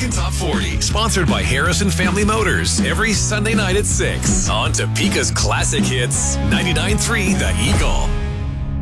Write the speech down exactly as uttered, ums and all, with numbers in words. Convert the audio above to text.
American Top forty, sponsored by Harrison Family Motors, every Sunday night at six on Topeka's Classic Hits, ninety-nine point three The Eagle.